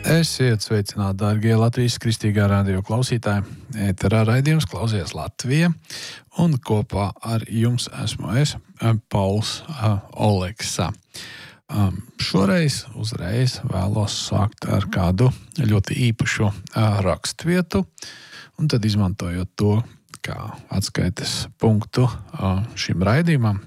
Esiet sveicināti, dārgie Latvijas Kristīgā radio klausītāji. Ēterā raidījums Klausies Latvija, un kopā ar jums esmu es, Pauls Oleksa. Šoreiz uzreiz vēlos sākt ar kādu ļoti īpašu rakstvietu, un tad izmantojot to kā atskaites punktu šim raidījumam,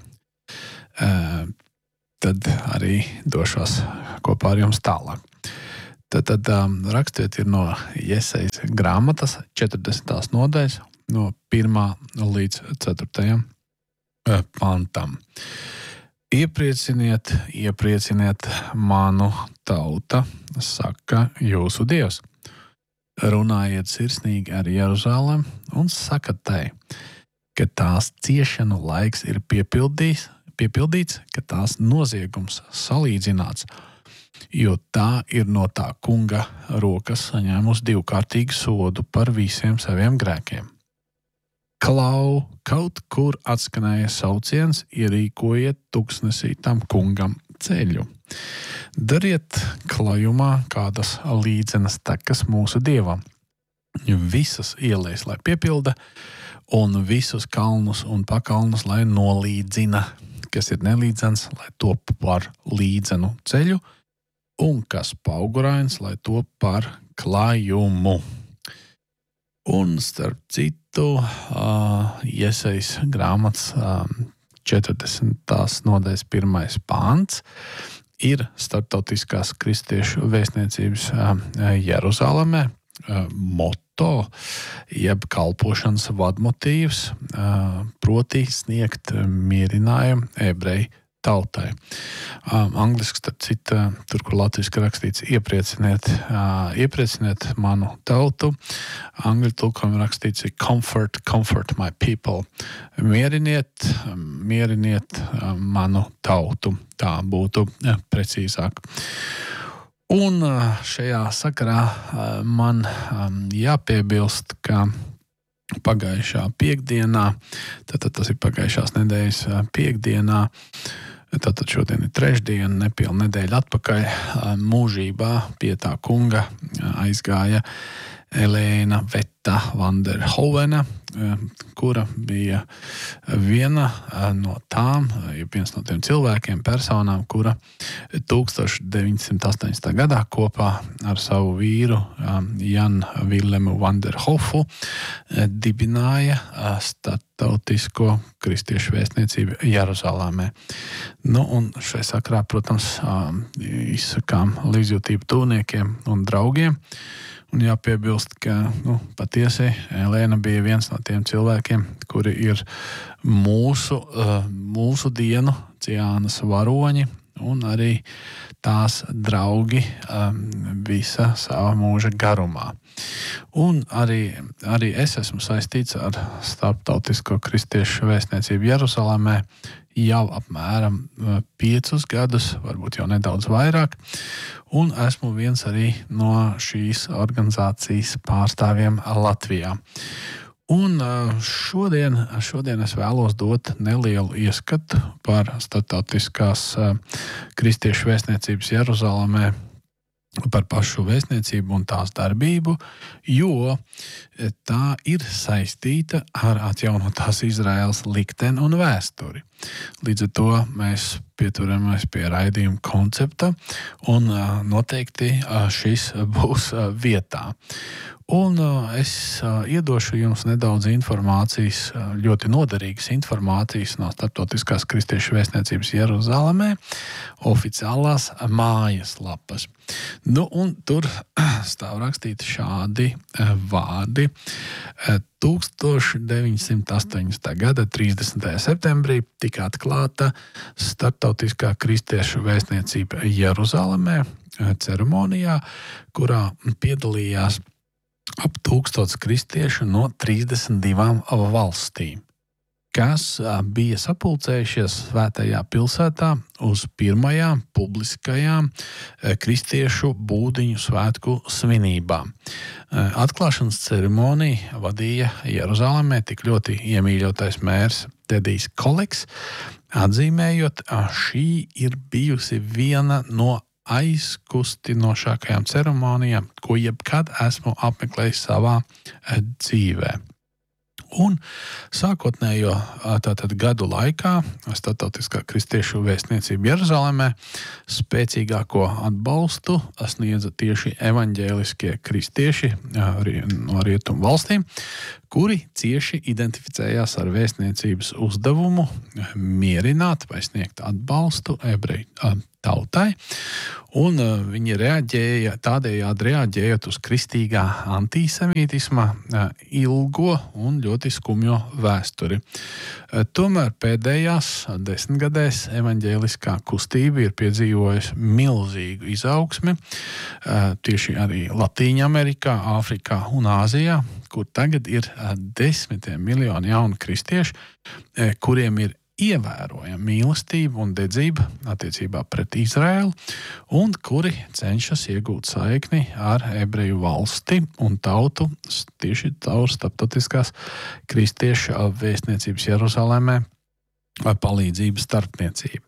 tad arī došos kopā ar jums tālāk. Tad rakstiet ir no Jesejas grāmatas 40. nodaļas, no 1. līdz 4. pantam. Ieprieciniet manu tauta, saka jūsu Dievs. Runājiet sirsnīgi ar Jeruzalem un sakat tai, ka tās ciešanu laiks ir piepildīts, ka tās noziegums salīdzināts, jo tā ir no tā kunga rokas saņēmusi divkārtīgu sodu par visiem saviem grēkiem. Klau, kaut kur atskanēja sauciens, ierīkojiet tuksnesī tam kungam ceļu. Dariet klajumā kādas līdzenas tekas mūsu Dievam. Visas ielas, lai piepilda, un visus kalnus un pakalnus, lai nolīdzina, kas ir nelīdzens, lai top par līdzenu ceļu, un kas paugurains, lai to par klājumu. Un starp citu, Jesejas grāmatas 40. nodaļas 1. pants ir starptautiskās kristiešu vēstniecības Jeruzalemē motto, jeb kalpošanas vadmotīvs, proti sniegt mierinājumu ebreju tautai. Angliski, starp citu, tur, kur latviski rakstīts ieprieciniet manu tautu, angļu tulkojumā rakstīts comfort my people. Mieriniet manu tautu. Tā būtu precīzāk. Un šajā sakarā man jāpiebilst, ka pagājušā piekdienā, tātad tas ir pagājušās nedēļas piekdienā, tātad šodien ir trešdiena, nepilna nedēļa atpakaļ, mūžībā pie tā kunga aizgāja Elēna Veta Vanderhovena, kura bija viena no tām, viens no tiem cilvēkiem, personām, kura 1980. gadā kopā ar savu vīru Jan Villemu Vanderhofu dibināja starptautisko kristiešu vēstniecību Jeruzalemē. Un šai sakrā, protams, izsakām līdzjūtību tuvniekiem un draugiem. Un jāpiebilst, ka patiesi Elēna bija viens no tiem cilvēkiem, kuri ir mūsu dienu Ciānas varoņi un arī tās draugi visa sava mūža garumā. Un arī es esmu saistīts ar starptautisko kristiešu vēstniecību Jeruzalemē jau apmēram 5 gadus, varbūt jau nedaudz vairāk, un esmu viens arī no šīs organizācijas pārstāvjiem Latvijā. Un šodien es vēlos dot nelielu ieskatu par starptautiskās kristiešu vēstniecības Jeruzalemē, par pašu vēstniecību un tās darbību, jo tā ir saistīta ar atjaunotās Izraēlas likteni un vēsturi. Līdz ar to mēs pieturamies pie raidījuma koncepta, un noteikti šis būs vietā. Un es iedošu jums nedaudz informācijas, ļoti noderīgas informācijas no starptautiskās kristiešu vēstniecības Jeruzalemē oficiālās mājaslapas. Un tur stāv rakstīti šādi vārdi. 1980. gada 30. septembrī tika atklāta starptautiskā kristiešu vēstniecība Jeruzalemē ceremonijā, kurā piedalījās ap 1000 kristiešu no 32 valstīm, kas bija sapulcējušies svētajā pilsētā uz pirmajām publiskajām kristiešu būdiņu svētku svinībām. Atklāšanas ceremoniju vadīja Jeruzalemē tik ļoti iemīļotais mērs Tedijs Koleks, atzīmējot, šī ir bijusi viena no aizkustinošākajām ceremonijām, ko jebkad esmu apmeklējis savā dzīvē. Un sākotnējo tātad gadu laikā Startautiskā kristiešu vēstniecība Jeruzalemē spēcīgāko atbalstu sniedza tieši evaņģēliskie kristieši no rietumu valstīm, kuri cieši identificējās ar vēstniecības uzdevumu mierināt vai sniegt atbalstu ebreju tautai, un viņi tādējādi reaģējot uz kristīgā antisemītisma ilgo un ļoti skumjo vēsturi. Tomēr pēdējās 10 gadēs evaņģēliskā kustība ir piedzīvojusi milzīgu izaugsmi tieši arī Latīņamerikā, Āfrikā un Āzijā, kur tagad ir 10 miljoni jaunu kristiešu, kuriem ir ievērojama mīlestība un dedzība attiecībā pret Izraēlu, un kuri cenšas iegūt saikni ar ebreju valsti un tautu tieši caur Starptautiskās kristiešu vēstniecības Jeruzalemē palīdzības starpniecību.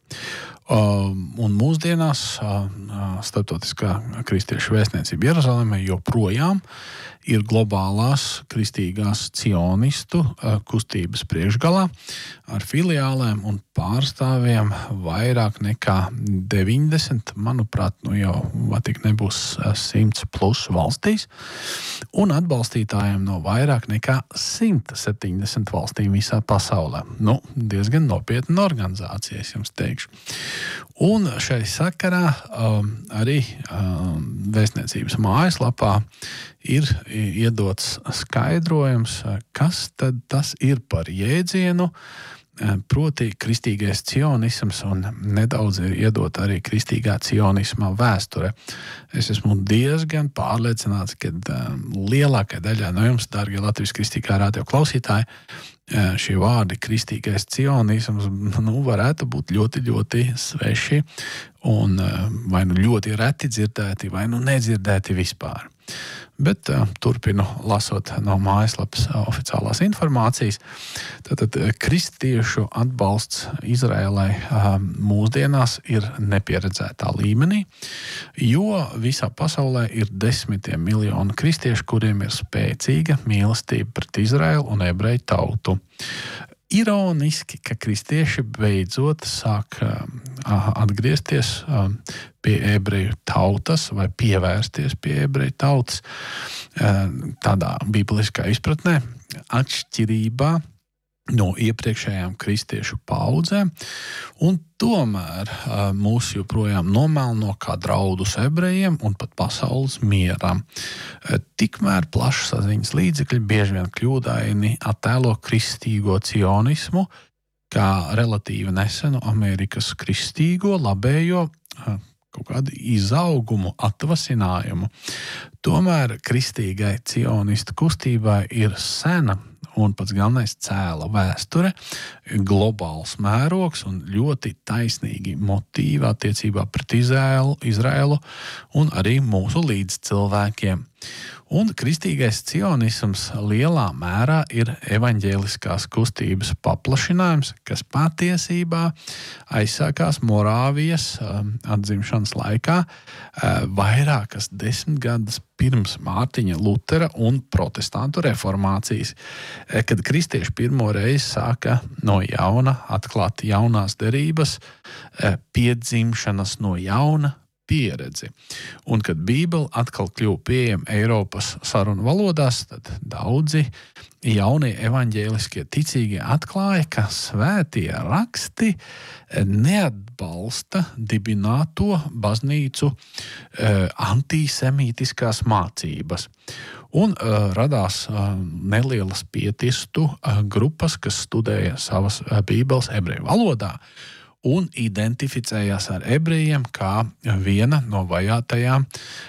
Un mūsdienās Starptautiskā kristiešu vēstniecība Jeruzalemē joprojām ir globālās kristīgās cionistu kustības priekšgalā ar filiālēm un pārstāvjiem vairāk nekā 90, manuprāt, jau tik nebūs 100 plus valstīs, un atbalstītājiem no vairāk nekā 170 valstīm visā pasaulē. Diezgan nopietna organizācija, es jums teikšu. Un šai sakarā arī vēstniecības mājaslapā ir iedots skaidrojums, kas tad tas ir par jēdzienu, proti kristīgais cionisms, un nedaudz ir iedot arī kristīgā cionisma vēsture. Es esmu diezgan pārliecināts, ka lielākajai daļai no jums, dārgie Latvijas kristīgā radio klausītāji, šie vārdi kristīgais cionisms varētu būt ļoti, ļoti sveši un vai ļoti reti dzirdēti, vai nedzirdēti vispār. Bet turpinu lasot no mājaslapas oficiālās informācijas. Tātad kristiešu atbalsts Izraēlai mūsdienās ir nepieredzētā līmenī, jo visā pasaulē ir 10 miljoni kristiešu, kuriem ir spēcīga mīlestība pret Izraēlu un ebreju tautu. Ironiski, ka kristieši beidzot sāk atgriezties pie ebreju tautas vai pievērsties pie ebreju tautas tādā bibliskā izpratnē, atšķirībā no iepriekšējām kristiešu paudzēm, un tomēr mūs joprojām nomelno kā draudus ebrejiem un pat pasaules mieram. Tikmēr plašsaziņas līdzekļi bieži vien kļūdaini attēlo kristīgo cionismu kā relatīvi nesenu Amerikas kristīgo labējo kaut kādu izaugumu, atvasinājumu. Tomēr kristīgai cionistu kustībai ir sena un pats galvenais cēla vēsture, globāls mērogs un ļoti taisnīgi motīvi attiecībā pret Izraēlu un arī mūsu līdzcilvēkiem. Un kristīgais cionisms lielā mērā ir evaņģēliskās kustības paplašinājums, kas patiesībā aizsākās Morāvijas atzimšanas laikā vairākas 10 gadus pirms Mārtiņa Lutera un protestantu reformācijas, kad kristieši pirmo reizi sāka no jauna atklāt jaunās derības, piedzimšanas no jauna pieredzi. Un kad Bībele atkal kļuva pieejama Eiropas sarunu valodās, tad daudzi jaunie evaņģēliskie ticīgie atklāja, ka svētie raksti neatbalsta dibināto baznīcu antisemītiskās mācības. Un radās nelielas pietistu grupas, kas studēja savas Bībeles ebreju valodā un identificējās ar ebrejiem kā viena no vajātajām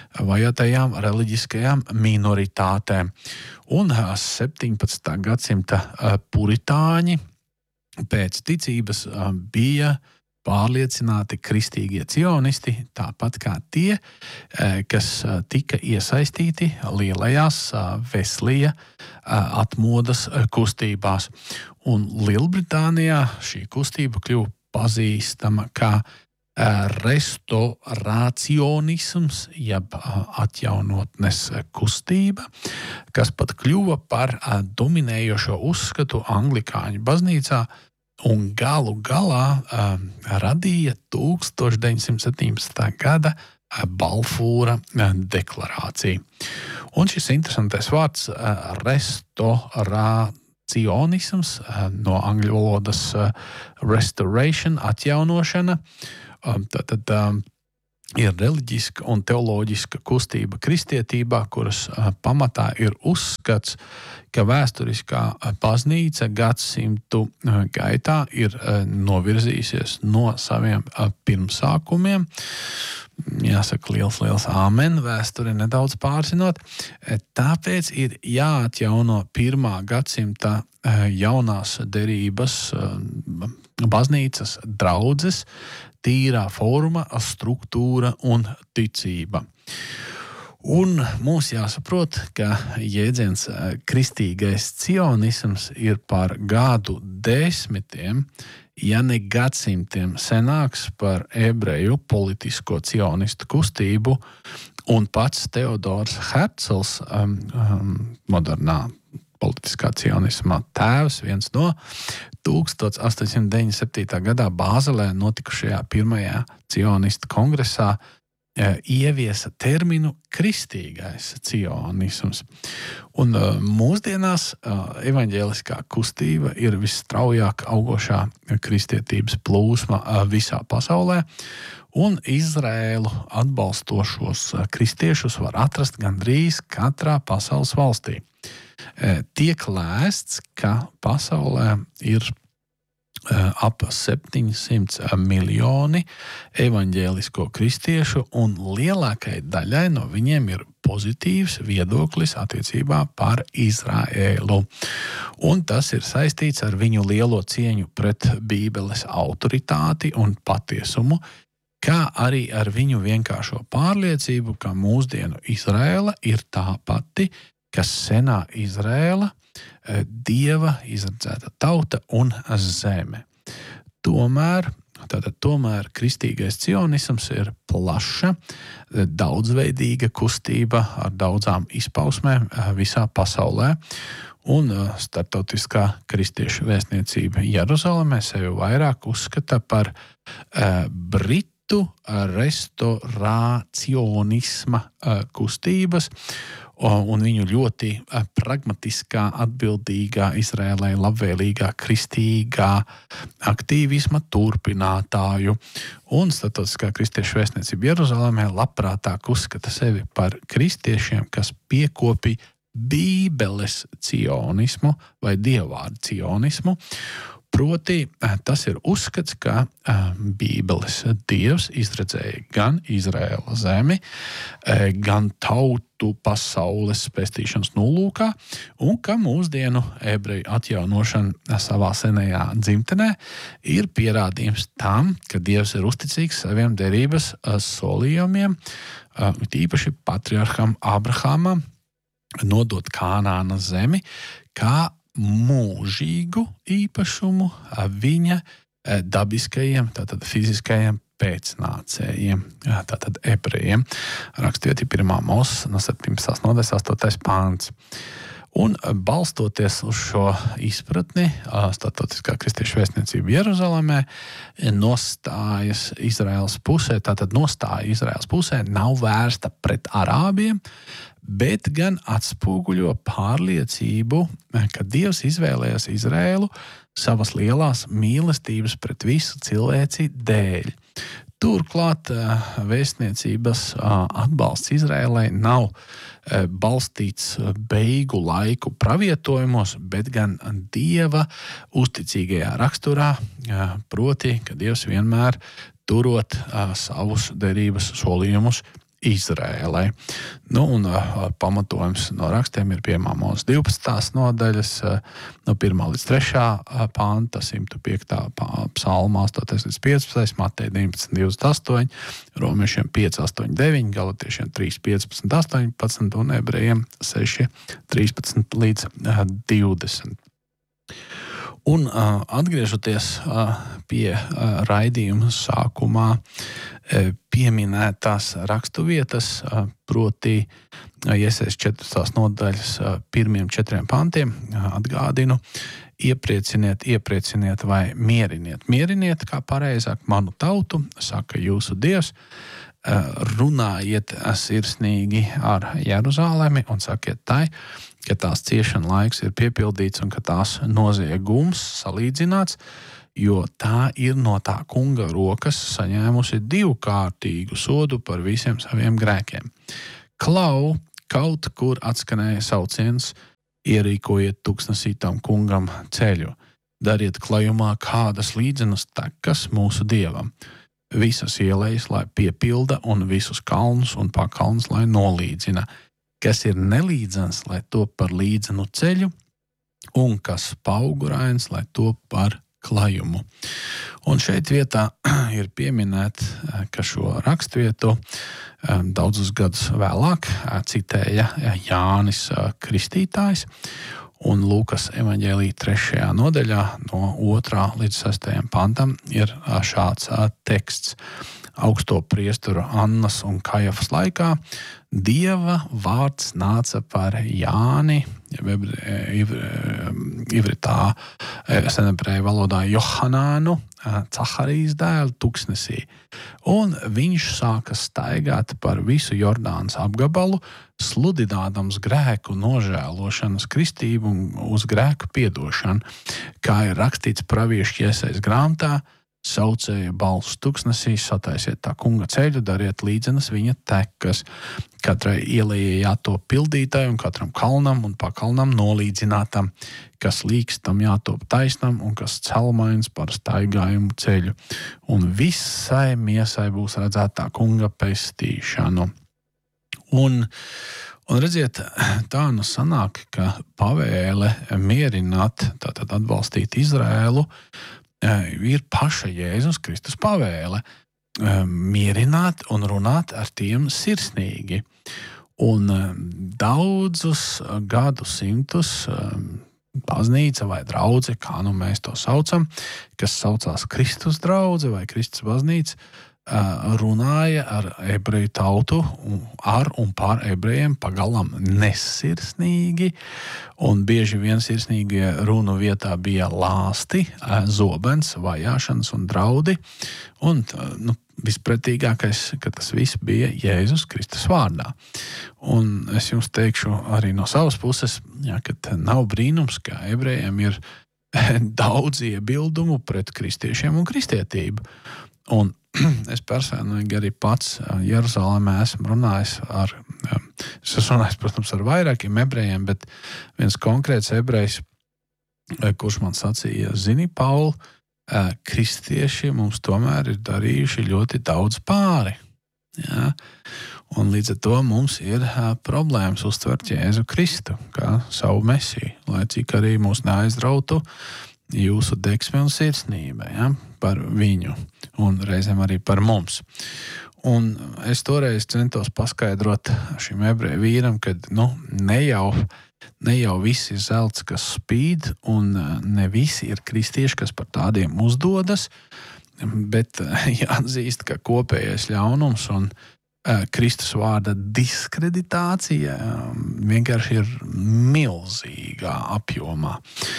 reliģiskajām minoritātēm. Un 17. gadsimta puritāņi pēc ticības bija pārliecināti kristīgie cionisti, tāpat kā tie, kas tika iesaistīti lielajās Veslija atmodas kustībās. Un Lielbritānijā šī kustība kļuva pazīstama kā Restorācionisms, jeb atjaunotnes kustība, kas pat kļuva par dominējošo uzskatu anglikāņu baznīcā un galu galā radīja 1917. gada Balfūra deklarāciju. Un šis interesantais vārds restorācionisms no angļu valodas restoration, atjaunošana, tātad ir reliģiska un teoloģiska kustība kristietībā, kuras pamatā ir uzskats, ka vēsturiskā baznīca gadsimtu gaitā ir novirzījusies no saviem pirmsākumiem. Jāsaka liels āmen, vēsturi nedaudz pārzinot. Tāpēc ir jāatjauno 1. gadsimta jaunās derības baznīcas draudzes, tīrā forma, struktūra un ticība. Un mums jāsaprot, ka jēdziens kristīgais cionisms ir par gadu desmitiem, ja ne gadsimtiem senāks par ebreju politisko cionistu kustību, un pats Teodors Herzls, modernā politiskā cionisma tēvs, viens no 1897. gadā Bāzelē notikušajā pirmajā cionistu kongresā ieviesa terminu kristīgais cionisms. Un mūsdienās evaņģēliskā kustība ir visstraujāk augošā kristietības plūsma visā pasaulē, un Izraēlu atbalstošos kristiešus var atrast gandrīz katrā pasaules valstī. Tiek lēsts, ka pasaulē ir ap 700 miljoni evaņģēlisko kristiešu, un lielākai daļai no viņiem ir pozitīvs viedoklis attiecībā par Izraēlu. Un tas ir saistīts ar viņu lielo cieņu pret Bībeles autoritāti un patiesumu, kā arī ar viņu vienkāršo pārliecību, ka mūsdienu Izraēla ir tā pati, kas senā Izraēla, Dieva izredzēta tauta un zeme. Tomēr kristīgais cionisms ir plaša, daudzveidīga kustība ar daudzām izpausmēm visā pasaulē, un starptautiskā kristiešu vēstniecība Jeruzalemē sevi vairāk uzskata par britu restorācionisma kustības un viņu ļoti pragmatiskā, atbildīgā, Izraēlai labvēlīgā, kristīgā aktīvisma turpinātāju. Un starptautiskā kristiešu vēstniecība Jeruzalemē labprātāk uzskata sevi par kristiešiem, kas piekopī Bībeles cionismu vai dievvvārdu cionismu. Proti, tas ir uzskats, ka Bībeles Dievs izredzēja gan Izraēla zemi, gan tautu pasaules pestīšanas nolūkā, un ka mūsdienu ebreju atjaunošana savā senajā dzimtenē ir pierādījums tam, ka Dievs ir uzticīgs saviem derības solījumiem, tīpaši patriarham Abrahamam, nodot Kānāna zemi, kā mūžīgu īpašumu viņa dabiskajiem, tātad fiziskajiem pēcnācējiem, tātad ebrejiem. Rakstījot 1. Mūzes no 17. nodaļas 8. pāns. Un balstoties uz šo izpratni, starptautiskā kristiešu vēstniecība Jeruzalemē nostājas Izraēlas pusē, tātad nostāja Izraēlas pusē nav vērsta pret arābiem, bet gan atspoguļo pārliecību, ka Dievs izvēlējās Izraēlu savas lielās mīlestības pret visu cilvēci dēļ. Turklāt vēstniecības atbalsts Izraēlai nav balstīts beigu laiku pravietojumos, bet gan Dieva uzticīgajā raksturā, proti, ka Dievs vienmēr turot savus derības solījumus Izraēlai. Un pamatojums no rakstiem ir 1. Mūzes 12. nodaļas, no 1. līdz 3. panta, 105. psalmā 8. līdz 15. Mateja 19, 28, Romiešiem 5, 8, 9, Galatiešiem 3, 15, 18 un Ebrejiem 6, 13 līdz 20. Un atgriežoties pie raidījuma sākumā pieminētās raksturvietas, proti Iesajas 4. nodaļas pirmiem 4 pantiem, atgādinu, ieprieciniet vai mieriniet. Mieriniet, kā pareizāk, manu tautu, saka jūsu Dievs, runājiet sirsnīgi ar Jeruzalemi un sakiet tai, ka tās ciešana laiks ir piepildīts un ka tās noziegums salīdzināts, jo tā ir no tā kunga rokas saņēmusi 2-kārtīgu sodu par visiem saviem grēkiem. Klau, kaut kur atskanēja sauciens, ierīkojiet tuksnesītam kungam ceļu, dariet klajumā kādas līdzenas tekas mūsu Dievam. Visas ielejas, lai piepilda, un visus kalnus un pakalnus, lai nolīdzina. Kas ir nelīdzens, lai top par līdzenu ceļu, un kas paugurains, lai top par klajumu. Un šeit vietā ir pieminēt, ka šo rakstvietu daudzus gadus vēlāk citēja Jānis Kristītājs, un Lūkas evaņģēlija 3. nodaļā no 2. līdz 6. pantam ir šāds teksts. Augsto priesteru Annas un Kajafas laikā Dieva vārds nāca par Jāni, ivritā, senebreju valodā Johanānu, Caharijas dēlu tuksnesī. Un viņš sāka staigāt par visu Jordānas apgabalu, sludinādams grēku nožēlošanas kristību un uz grēku piedošanu, kā ir rakstīts praviešu Iesajas grāmatā, saucēja balss tuksnesī, sataisiet tā kunga ceļu, dariet līdzenas viņa tekas. Katrai ielejai jātop pildītai un katram kalnam un pakalnam nolīdzinātam, kas līkstam jātop taisnam un kas celmains par staigājumu ceļu. Un visai miesai būs redzētā kunga pestīšanu. Un redziet, tā nu sanāk, ka pavēle mierināt, tātad atbalstīt Izraēlu, ir paša Jēzus Kristus pavēle mierināt un runāt ar tiem sirsnīgi. Un daudzus gadsimtus baznīca vai draudze, kā nu mēs to saucam, kas saucās Kristus draudze vai Kristus baznīca, runāja ar ebreju tautu, ar un pār ebrejiem pagalam nesirsnīgi, un bieži vien sirsnīgie runu vietā bija lāsti, zobens, vajāšanas un draudi, un vispretīgākais, ka tas viss bija Jēzus Kristus vārdā. Un es jums teikšu arī no savas puses, ka nav brīnums, ka ebrejiem ir daudz iebildumu pret kristiešiem un kristietību. Un es personīgi arī pats Jeruzalemē esmu runājis protams, ar vairākiem ebrejiem, bet viens konkrēts ebrejs, kurš man sacīja, zini, Paul, kristieši mums tomēr ir darījuši ļoti daudz pāri. Ja? Un līdz ar to mums ir problēmas uztvert Jēzu Kristu kā savu mesiju, lai cik arī mūs neaizrautu jūsu deksme un sirsnība, ja, par viņu un reizēm arī par mums. Un es toreiz centos paskaidrot šim ebreju vīram, ka ne jau visi ir zelts, kas spīd, un ne visi ir kristieši, kas par tādiem uzdodas, bet jāatzīst, ka kopējais ļaunums un Kristus vārda diskreditācija vienkārši ir milzīgā apjomā.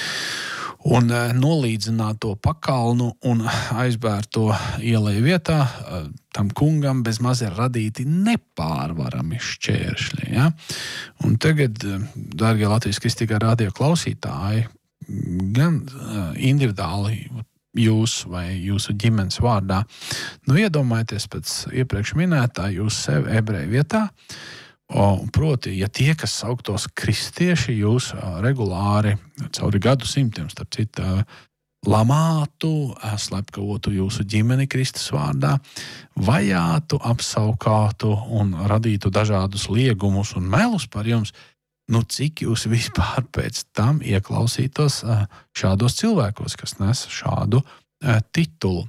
Un nolīdzināt to pakalnu un aizbērto ieleju vietā, tam kungam bez maz ir radīti nepārvarami šķēršļi. Ja? Un tagad, dārgie Latvijas Kristīgā radio klausītāji, gan individuāli jūs vai jūsu ģimenes vārdā, iedomājieties pēc iepriekš minētā jūs sevi ebreju vietā, proti, ja tie, kas sauktos kristieši, jūs regulāri cauri gadsimtiem, starp citu, lamātu, slepkavotu jūsu ģimeni Kristus vārdā, vajātu, apsaukātu un radītu dažādus liegumus un melus par jums, cik jūs vispār pēc tam ieklausītos šādos cilvēkos, kas nes šādu titulu.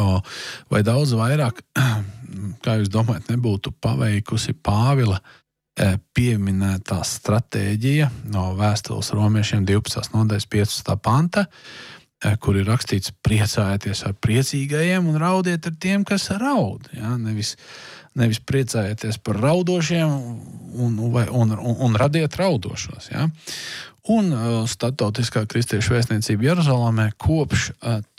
Vai daudz vairāk, kā jūs domājat, nebūtu paveikusi Pāvila pieminētā stratēģija no vēstules romiešiem 12. nodaļas 15. panta, kur ir rakstīts priecājieties ar priecīgajiem un raudiet ar tiem, kas raud. Ja? Nevis priecājieties par raudošiem un radiet raudošos. Ja? Un Startautiskā kristiešu vēstniecība Jeruzalemē kopš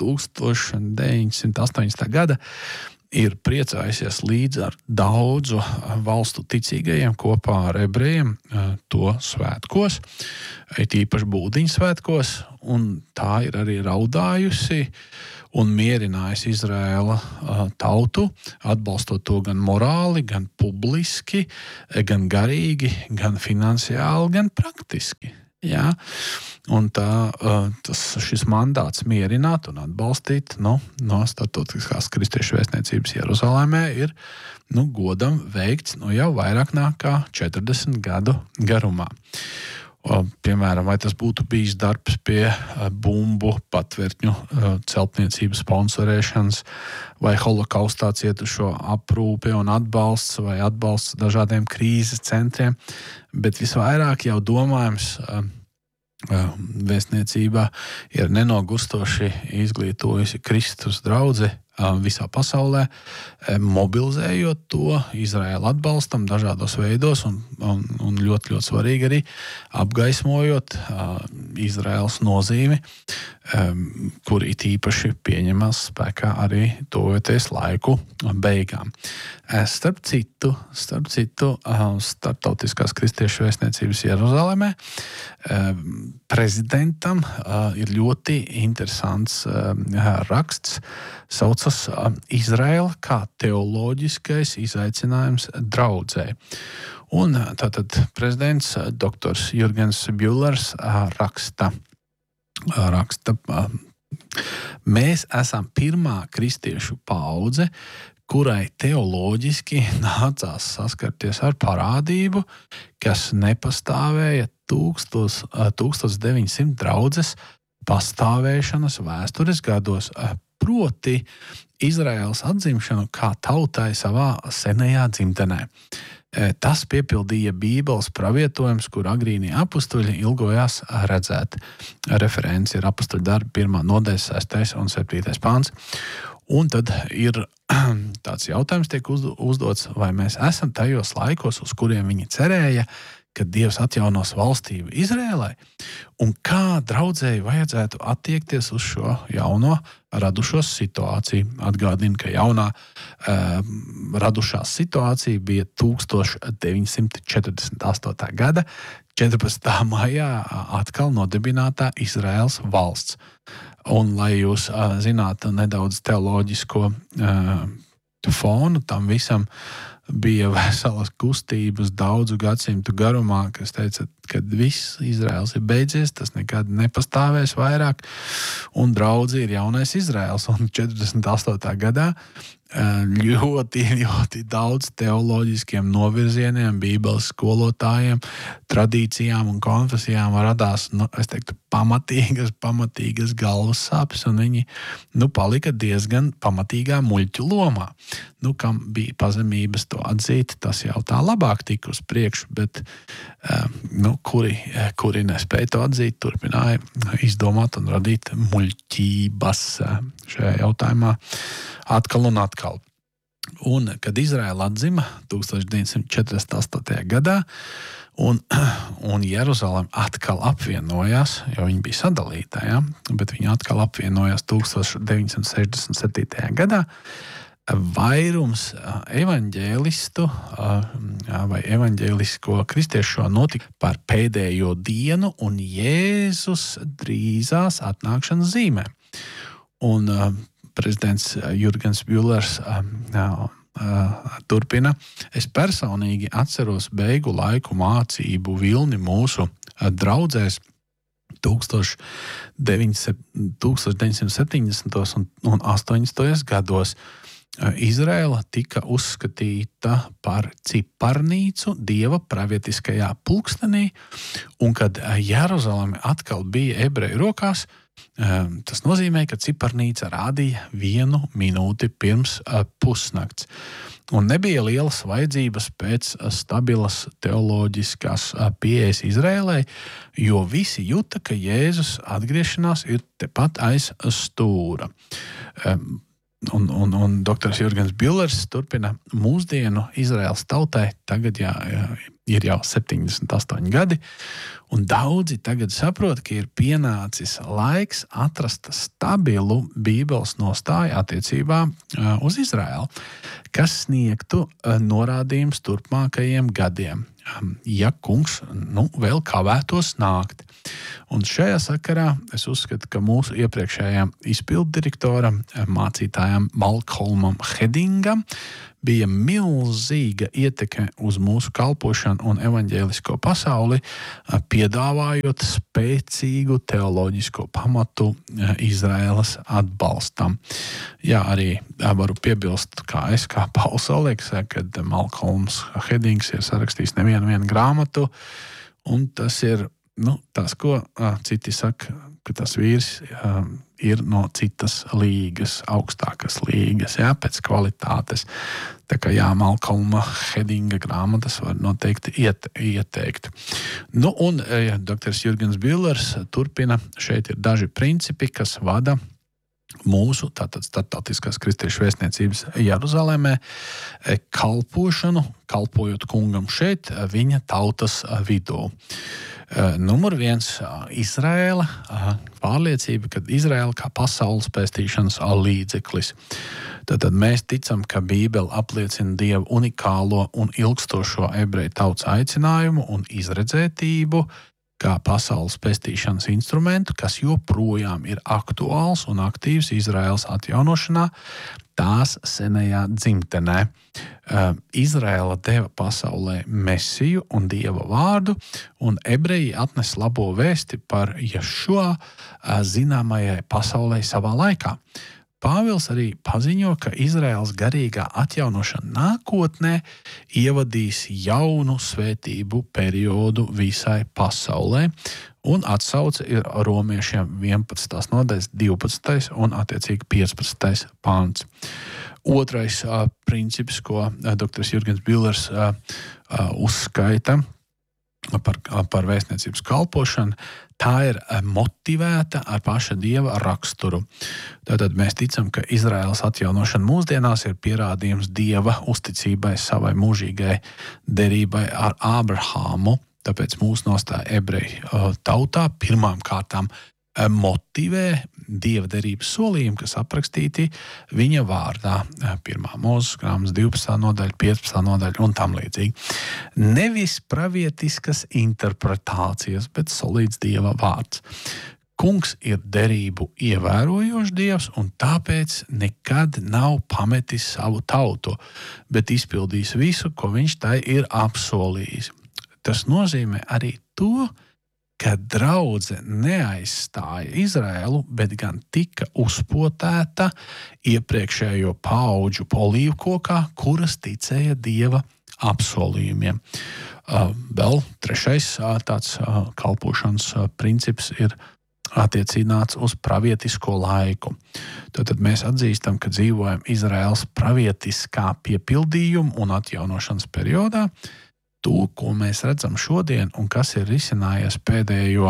1980. gada ir priecājusies līdz ar daudzu valstu ticīgajiem kopā ar ebrejiem to svētkos, it īpaši Būdiņu svētkos, un tā ir arī raudājusi un mierinājusi Izraēla tautu, atbalstot to gan morāli, gan publiski, gan garīgi, gan finansiāli, gan praktiski. Jā. Un šis mandāts mierināt un atbalstīt no Startautiskās kristiešu vēstniecības Jeruzalemē ir godam veikts jau vairāk nekā 40 gadu garumā. Piemēram, vai tas būtu bijis darbs pie bumbu patvērtņu celtniecības sponsorēšanas, vai holokaustā cietušo aprūpe un atbalsts, vai atbalsts dažādiem krīzes centriem, bet visvairāk jau domājams vēstniecībā ir nenogurstoši izglītojusi Kristus draudzi visā pasaulē, mobilizējot to Izraēlu atbalstam dažādos veidos un ļoti, ļoti svarīgi arī apgaismojot Izraēlas nozīmi, kur it īpaši pieņemas spēkā arī tuvojoties laiku beigām. Starp citu, Startautiskās kristiešu vēstniecības Jeruzalemē prezidentam ir ļoti interesants raksts, saucas Izraēla kā teoloģiskais izaicinājums draudzē. Un tātad prezidents doktors Jurgens Bjulers raksta, mēs esam pirmā kristiešu paudze, kurai teoloģiski nācās saskarties ar parādību, kas nepastāvēja 1900 draudzes pastāvēšanas vēstures gados, proti Izraēlas atzimšanu kā tautai savā senajā dzimtenē. Tas piepildīja Bībeles pravietojums, kur agrīnie apustuļi ilgojās redzēt. Referents ir apustuļu darbi 1. nodaļas 6. un 7. pāns. Un tad ir tāds jautājums tiek uzdots, vai mēs esam tajos laikos, uz kuriem viņi cerēja, kad Dievs atjaunos valstību Izrēlai, un kā draudzēji vajadzētu attiekties uz šo jauno radušos situāciju. Atgādinu, ka jaunā radušās situācija bija 1948. gada 14. maijā atkal nodibinātā Izraēlas valsts. Un, lai jūs zinātu nedaudz teoloģisko fonu tam visam, bija veselas kustības daudzu gadsimtu garumā, kas teica, ka viss Izraels ir beidzies, tas nekad nepastāvēs vairāk, un draudzi ir jaunais Izraels. Un 48. gadā ļoti, ļoti daudz teoloģiskiem novirzieniem, bībeles skolotājiem, tradīcijām un konfesijām radās, es teiktu, pamatīgas galvas sāpes, un viņi palika diezgan pamatīgā muļķu lomā. Kam bija pazemības to atzīt, tas jau tā labāk tika uz priekšu, bet kuri nespēja to atzīt, turpināja izdomāt un radīt muļķības šajā jautājumā atkal un atkal. Un, kad Izraēla atzima 1948. gadā, un Jeruzalem atkal apvienojās, jo viņi bija sadalīta, bet viņi atkal apvienojās 1967. gadā, vairums evaņģēlistu vai evaņģēlisko kristiešu notika par pēdējo dienu un Jēzus drīzās atnākšanas zīmē. Un prezidents Jurgens Bjulers turpina. Es personīgi atceros beigu laiku mācību vilni mūsu draudzēs 1970. un 80. gados. Izraēla tika uzskatīta par ciparnīcu Dieva pravietiskajā pulkstenī, un kad Jeruzaleme atkal bija ebreju rokās, Tas nozīmē, ka ciparnīca rādīja 1 minūti pirms pusnakts. Un nebija lielas vajadzības pēc stabilas teoloģiskās pieejas Izrēlē, jo visi juta, ka Jēzus atgriešanās ir tepat aiz stūra. Un doktors Jurgens Billers turpina mūsdienu Izraēlas tautai, tagad ir jau 78 gadi, un daudzi tagad saprot, ka ir pienācis laiks atrast stabilu Bībeles nostāju attiecībā uz Izraēlu, kas sniegtu norādījumus turpmākajiem gadiem, ja kungs vēl kavētos nākt. Un šajā sakarā es uzskatu, ka mūsu iepriekšējām izpilddirektoram, mācītājam Malkolmam Hedingam bija milzīga ietekme uz mūsu kalpošanu un evaņģēlisko pasauli, piedāvājot spēcīgu teoloģisko pamatu Izraēlas atbalstam. Jā, arī varu piebilst, kā Pauls Oleks, kad Malkolms Hedings ir sarakstījis nevienu grāmatu, un tas ir tas, ko citi saka, ka tas vīrs ir no citas līgas, augstākas līgas, pēc kvalitātes. Tā kā Malkolma Hedinga grāmatas var noteikti ieteikt. Un doktors Jurgens Billers turpina, šeit ir daži principi, kas vada mūsu tātad starptautiskās kristiešu vēstniecības Jeruzalemē kalpojot kungam šeit viņa tautas vidū. Numur 1 – Izraēla, pārliecība, ka Izraēla kā pasaules pestīšanas līdzeklis. Tātad mēs ticam, ka Bībele apliecina Dieva unikālo un ilgstošo ebreju tautas aicinājumu un izredzētību kā pasaules pestīšanas instrumentu, kas joprojām ir aktuāls un aktīvs Izraēlas atjaunošanā, tās senajā dzimtenē. Izraēla deva pasaulē Mesiju un Dieva vārdu, un ebreji atnes labo vēsti par Ješua zināmajai pasaulē savā laikā. Pāvils arī paziņo, ka Izraēlas garīgā atjaunošana nākotnē ievadīs jaunu svētību periodu visai pasaulē, un atsauce ir romiešiem 11. nodaļas 12. un attiecīgi 15. pāns. Otrais princips, ko doktors Jurgens Billers uzskaita par vēstniecības kalpošanu, tā ir motivēta ar paša Dieva raksturu. Tātad mēs ticam, ka Izraēlas atjaunošana mūsdienās ir pierādījums Dieva uzticībai savai mūžīgai derībai ar Ābrahāmu. Tāpēc mūsu nostāja ebreju tautā pirmām kārtām motivē Dieva derības solījumi, kas aprakstīti viņa vārdā. 1. Mūzes grāmatas 12. nodaļa, 15. nodaļa un tam līdzīgi. Nevis pravietiskas interpretācijas, bet solīds Dieva vārds. Kungs ir derību ievērojošs Dievs, un tāpēc nekad nav pametis savu tautu, bet izpildījis visu, ko viņš tai ir apsolījis. Tas nozīmē arī to, ka draudze neaizstāja Izraēlu, bet gan tika uzpotēta iepriekšējo paudžu olīvkokā, kuras ticēja Dieva apsolījumiem. Vēl trešais tāds kalpošanas princips ir attiecināts uz pravietisko laiku. Tātad mēs atzīstam, ka dzīvojam Izraēlas pravietiskā piepildījuma un atjaunošanas periodā. To, ko mēs redzam šodien un kas ir risinājies pēdējo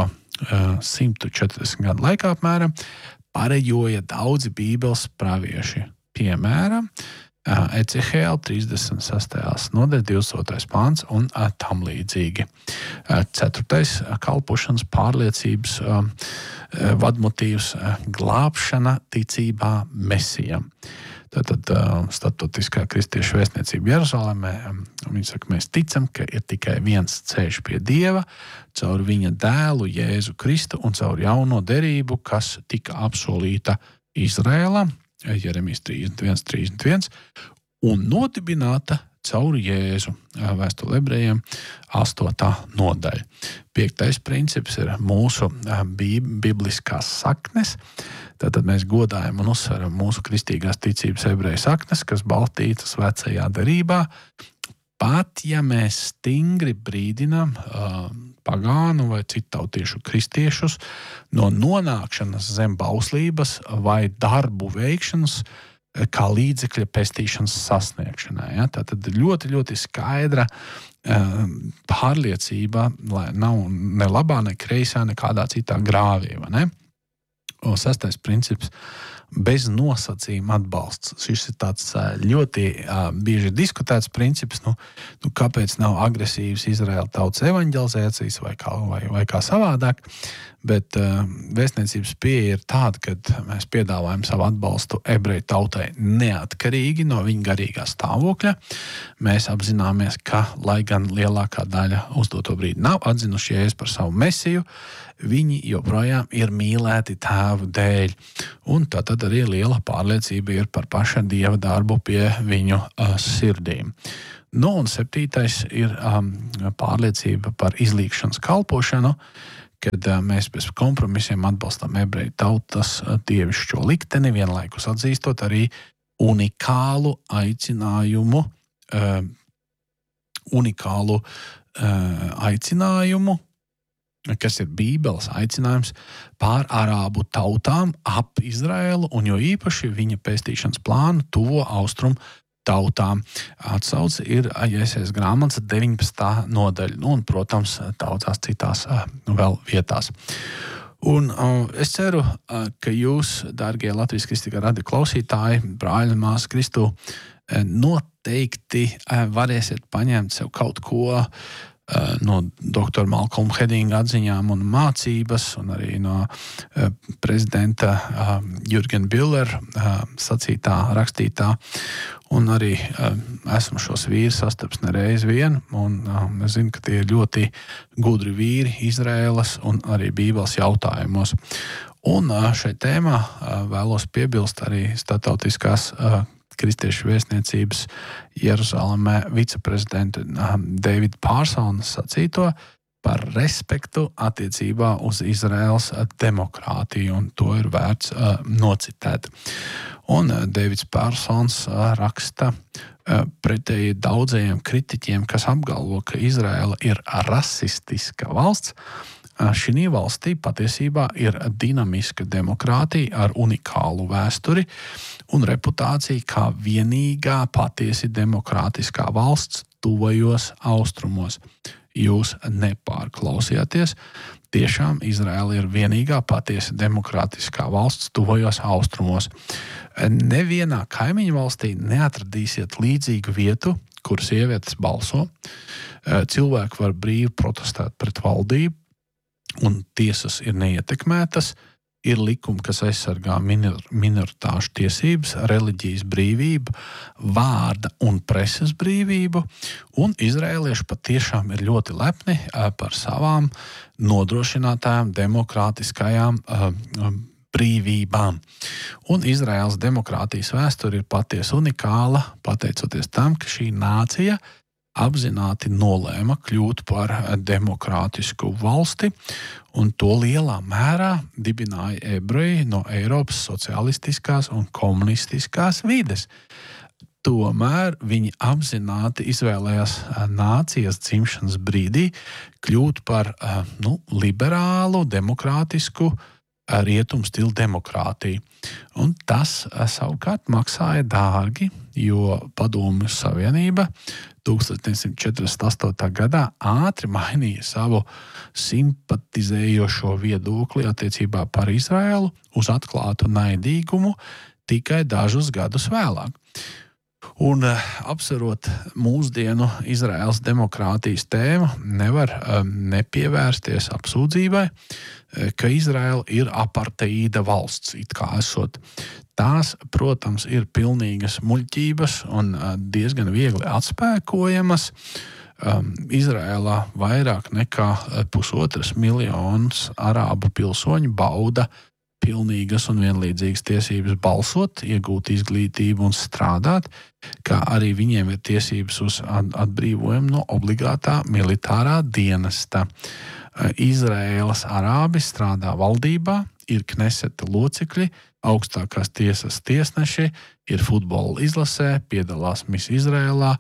140 gadu laikā apmēram, pareģoja daudzi Bībeles pravieši. Piemēram, Ecehēla 36. nodaļa 22. pāns un tam līdzīgi. 4. kalpošanas pārliecības vadmotīvs glābšana ticībā Mesijam. Tātad starptautiskā kristiešu vēstniecība Jeruzalemē, viņi saka, mēs ticam, ka ir tikai viens ceļš pie Dieva, caur viņa dēlu Jēzu Kristu un caur jauno derību, kas tika apsolīta Izrēlam, Jeremijas 31, un nodibināta caur Jēzu, vēstule ebrejiem 8. nodaļa. 5. princips ir mūsu bibliskās saknes. Tātad mēs godājam un uzsveram mūsu kristīgās ticības ebreju saknes, kas balstītas vecajā derībā. Pat ja mēs stingri brīdinām pagānu vai citautiešu kristiešus no nonākšanas zem bauslības vai darbu veikšanas kā līdzekļa pestīšanas sasniegšanai. Ja? Tātad ļoti, ļoti skaidra pārliecība, lai nav ne labā, ne kreisā, nekādā citā grāvī. Ne? Un 6. princips – bez nosacījuma atbalsts. Šis ir tāds ļoti bieži diskutēts princips, kāpēc nav agresīvas Izraēla tautas evaņģelizācijas vai kā savādāk, bet vēstniecības pieeja ir tāda, ka mēs piedāvājam savu atbalstu ebreju tautai neatkarīgi no viņa garīgā stāvokļa. Mēs apzināmies, ka, lai gan lielākā daļa uz doto brīdi nav atzinuši Jēzu par savu mesiju, viņi joprojām ir mīlēti Tēva dēļ. Un tad arī liela pārliecība ir par paša Dieva darbu pie viņu sirdīm. Un 7. ir pārliecība par izlīgšanas kalpošanu, kad mēs bez kompromisiem atbalstam ebreju tautas dievišķo likteni, vienlaikus atzīstot arī unikālu aicinājumu, kas ir Bībeles aicinājums pār arābu tautām ap Izraēlu un jo īpaši viņa pestīšanas plānu tuvo austrumu tautām. Atsauce ir Jesajas grāmatas 19. nodaļa, un, protams, daudzās citās vēl vietās. Un es ceru, ka jūs, dārgie Latvijas Kristīgā radio klausītāji, brāļi un māsas Kristū, noteikti varēsiet paņemt sev kaut ko no doktora Malcolma Hedinga atziņām un mācības, un arī no prezidenta Jurgena Billera sacītā, rakstītā, un arī esmu šos vīrus sastaps nereiz vien, un es zinu, ka tie ir ļoti gudri vīri Izraēlas un arī Bībeles jautājumos. Un šai tēmā vēlos piebilst arī starptautiskās kristiešu vēstniecības Jeruzalemē viceprezidenta Davida Pārsona sacīto par respektu attiecībā uz Izraēlas demokrātiju, un to ir vērts nocitēt. Un Davids Pārsons raksta pretēji daudzajiem kritiķiem, kas apgalvo, ka Izraēla ir rasistiska valsts. Šī valstī patiesībā ir dinamiska demokrātija ar unikālu vēsturi un reputāciju kā vienīgā patiesi demokrātiskā valsts tuvajos austrumos. Jūs nepārklausījāties. Tiešām Izraēla ir vienīgā patiesi demokrātiskā valsts tuvajos austrumos. Nevienā kaimiņu valstī neatradīsiet līdzīgu vietu, kur sievietes balso. Cilvēki var brīvi protestēt pret valdību, un tiesas ir neietekmētas, ir likumi, kas aizsargā minoritāšu tiesības, reliģijas brīvību, vārda un preses brīvību, un izraēlieši patiešām ir ļoti lepni par savām nodrošinātajām demokrātiskajām brīvībām. Un Izraēlas demokrātijas vēsture ir patiesi unikāla, pateicoties tam, ka šī nācija apzināti nolēma kļūt par demokrātisku valsti, un to lielā mērā dibināja ebreji no Eiropas socialistiskās un komunistiskās vides. Tomēr viņi apzināti izvēlējās nācijas dzimšanas brīdī kļūt par liberālu, demokrātisku rietumu stilu demokrātiju. Un tas savukārt maksāja dārgi, jo Padomju Savienība 1948. gadā ātri mainīja savu simpatizējošo viedokli attiecībā par Izraēlu uz atklātu naidīgumu tikai dažus gadus vēlāk. Un apsverot mūsdienu Izraēlas demokrātijas tēmu, nevar nepievērsties apsūdzībai, ka Izraēla ir aparteīda valsts, it kā esot. Tās, protams, ir pilnīgas muļķības un diezgan viegli atspēkojamas. Izraēlā vairāk nekā 1,5 miljonus arābu pilsoņu bauda pilnīgas un vienlīdzīgas tiesības balsot, iegūt izglītību un strādāt, kā arī viņiem ir tiesības uz atbrīvojumu no obligātā militārā dienesta. Izraēlas arābi strādā valdībā, ir Kneseta locekļi, augstākās tiesas tiesneši, ir futbola izlasē, piedalās Miss Izrēlā,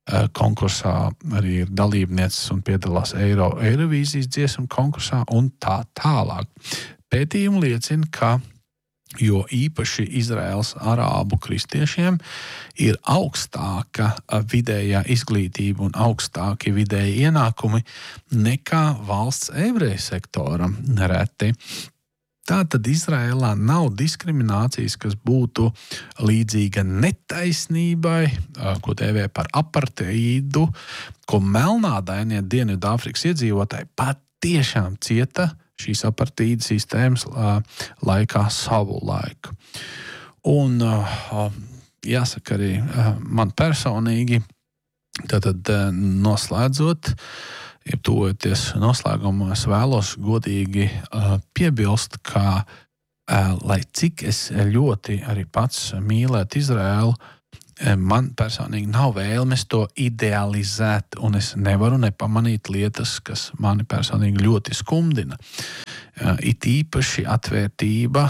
konkursā arī ir dalībnieces un piedalās Eirovīzijas dziesmu konkursā un tā tālāk. Pētījumi liecina, ka jo īpaši Izraēlas arābu kristiešiem ir augstāka vidējā izglītība un augstāki vidēji ienākumi nekā valsts ebreju sektoram nereti. Tātad Izraēlā nav diskriminācijas, kas būtu līdzīga netaisnībai, ko dēvē par apartheidu, ko melnādainie Dienvidāfrikas iedzīvotāji patiešām cieta šīs apartheida sistēmas laikā savu laiku. Un jāsaka arī man personīgi, tātad noslēdzot, ja tuvojoties noslēgumā, es vēlos godīgi piebilst, ka, lai cik es ļoti arī pats mīlētu Izraēlu, man personīgi nav vēlmes to idealizēt, un es nevaru nepamanīt lietas, kas mani personīgi ļoti skumdina. It īpaši atvērtība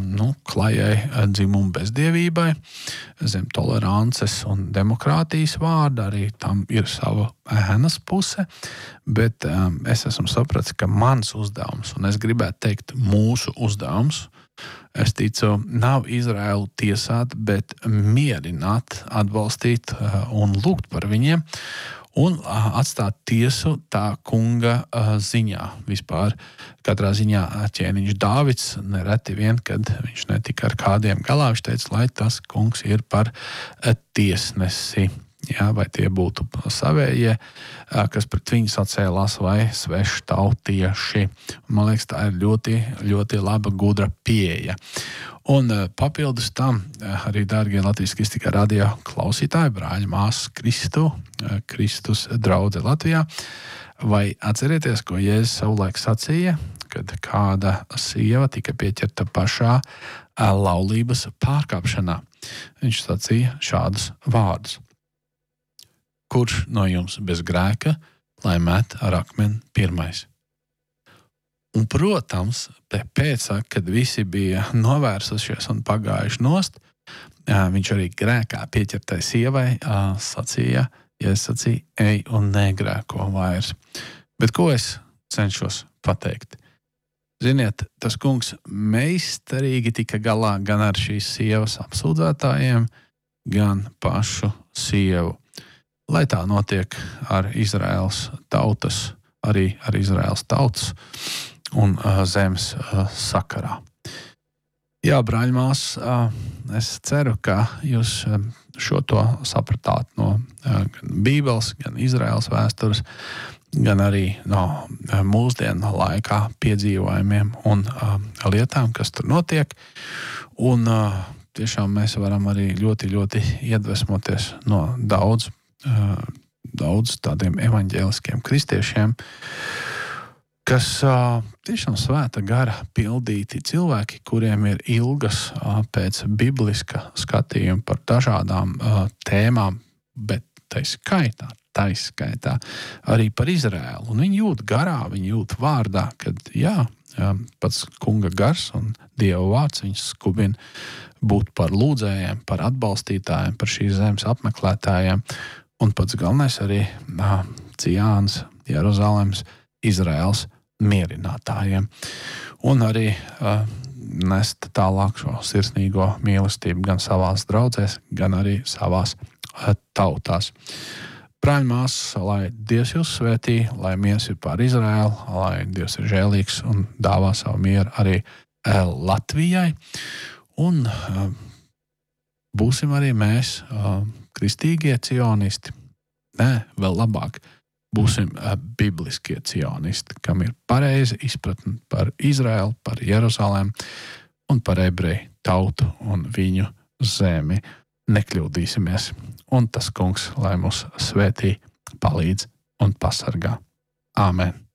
klajai dzimumu bezdievībai, zem tolerances un demokrātijas vārda, arī tam ir sava ēnas puse, bet es esmu sapratis, ka mans uzdevums, un es gribētu teikt mūsu uzdevums, es ticu, nav Izraēlu tiesāt, bet mierināt, atbalstīt un lūgt par viņiem un atstāt tiesu tā kunga ziņā. Vispār katrā ziņā ķēniņš Dāvids nereti vien, kad viņš netika ar kādiem galā, viņš teica, lai tas kungs ir par tiesnesi. Jā, vai tie būtu savējie, kas pret viņu sacēlās, vai sveštautieši. Man liekas, tā ir ļoti, ļoti laba, gudra pieeja. Un papildus tam, arī, dārgie Latvijas Kristīgā radio klausītāji, brāļi, māsas Kristus draudze Latvijā, vai atcerieties, ko Jēzus savulaik sacīja, kad kāda sieva tika pieķerta pašā laulības pārkāpšanā. Viņš sacīja šādus vārdus. Kurš no jums bez grēka, lai met ar akmeni pirmais? Un, protams, pēc, kad visi bija novērsušies un pagājuši nost, viņš arī grēkā pieķertai sievai sacīja, ej un negrēko vairs. Bet ko es cenšos pateikt? Ziniet, tas kungs meistarīgi tika galā gan ar šīs sievas apsūdzētājiem, gan pašu sievu. Lai tā notiek ar Izraēlas tautas, arī ar Izraēlas tautas un zemes sakarā. Jā, brāļi, māsas, es ceru, ka jūs šo to sapratāt no gan Bībeles, gan Izraēlas vēstures, gan arī no mūsdienu laikā piedzīvojumiem un lietām, kas tur notiek. Un tiešām mēs varam arī ļoti, ļoti iedvesmoties no daudz tādiem evaņģēliskiem kristiešiem, kas tiešām svēta gara pildīti cilvēki, kuriem ir ilgas pēc bibliska skatījuma par dažādām tēmām, bet taiskaitā arī par Izraēlu. Un viņi jūt garā, viņi jūt vārdā, kad pats kunga gars un Dieva vārds viņus skubina būt par lūdzējiem, par atbalstītājiem, par šīs zemes apmeklētājiem. Un pats galvenais arī Ciānas, Jeruzalemes, Izraēlas mierinātājiem. Un arī nest tālāk šo sirsnīgo mīlestību gan savās draudzēs, gan arī savās tautās. Brāļi, māsas, lai Dievs jūs svētī, lai miers ir pār Izraēlu, lai Dievs ir žēlīgs un dāvā savu mieru arī Latvijai. Un būsim arī mēs kristīgie cionisti. Nē, vēl labāk. Būsim bibliskie cionisti, kam ir pareiza izpratne par Izraēlu, par Jeruzalemi un par ebreju tautu un viņu zemi. Nekļūdīsimies. Un tas kungs, lai mūs svētī, palīdz un pasargā. Āmen.